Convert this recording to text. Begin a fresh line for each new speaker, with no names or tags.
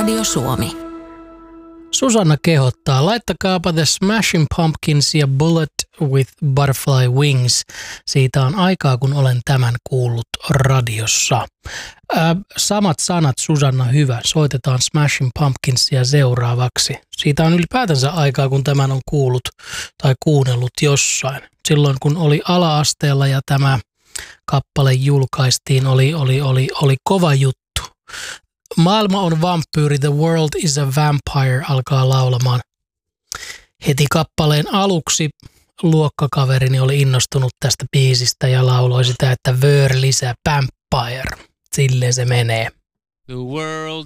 Radio Suomi.
Susanna kehottaa, laittakaapa The Smashing Pumpkins ja Bullet with Butterfly Wings. Siitä on aikaa, kun olen tämän kuullut radiossa. Samat sanat, Susanna, hyvä. Soitetaan Smashing Pumpkinsia seuraavaksi. Siitä on ylipäätänsä aikaa, kun tämän on kuullut tai kuunnellut jossain. Silloin, kun oli ala-asteella ja tämä kappale julkaistiin, oli kova juttu. Maailma on vampyyri, the world is a vampire, alkaa laulamaan. Heti kappaleen aluksi luokkakaverini oli innostunut tästä biisistä ja lauloi sitä, että word lisää vampire. Silleen se menee.
The world